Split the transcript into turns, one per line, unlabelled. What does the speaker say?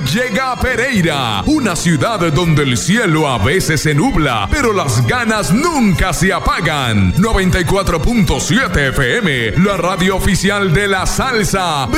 llega a Pereira, una ciudad donde el cielo a veces se nubla, pero las ganas nunca se apagan. 94.7 FM, la radio oficial de la salsa.